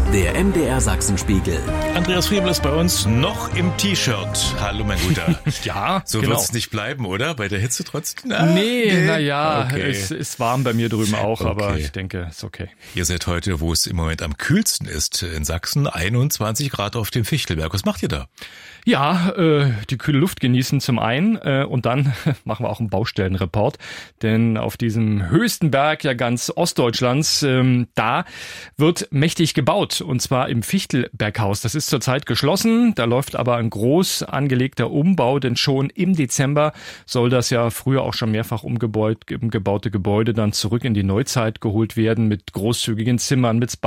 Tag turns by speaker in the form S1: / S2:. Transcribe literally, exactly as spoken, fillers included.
S1: Der M D R Sachsenspiegel.
S2: Andreas Friebel ist bei uns noch im T-Shirt. Hallo, mein Guter.
S3: Ja,
S2: so
S3: genau.
S2: wird es nicht bleiben, oder? Bei der Hitze trotzdem? Ah,
S3: nee,
S2: nee.
S3: naja,
S2: Okay.
S3: es ist warm bei mir drüben auch,
S2: Okay.
S3: aber ich denke, ist okay.
S2: Ihr seid heute, wo es im Moment am kühlsten ist, in Sachsen, einundzwanzig Grad auf dem Fichtelberg. Was macht ihr da?
S3: Ja, äh, die kühle Luft genießen zum einen äh, und dann machen wir auch einen Baustellenreport, denn auf diesem höchsten Berg ja ganz Ostdeutschlands, ähm, da wird mächtig gebaut und zwar im Fichtelberghaus. Das ist zurzeit geschlossen, da läuft aber ein groß angelegter Umbau, denn schon im Dezember soll das ja früher auch schon mehrfach umgebaut, umgebaute Gebäude dann zurück in die Neuzeit geholt werden mit großzügigen Zimmern, mit Spa